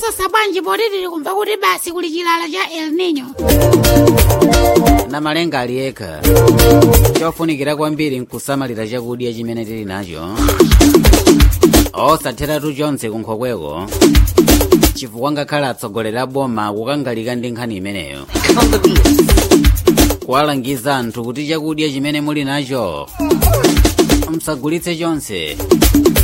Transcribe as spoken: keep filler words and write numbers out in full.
mukusasa bwanji poti tili kumva kuti basi kuli chilala cha El Nino. Na malenga aliyeka chofunikira kwambiri nkusamalira chakudya chimene tili nacho osatheratu chonse kunkhokweko chifukwa ngakhala atsogoleri a boma kukangalika ndi nkhani imeneyo kuwalangiza anthu kuti chakudya chimene muli nacho msagulitse chonse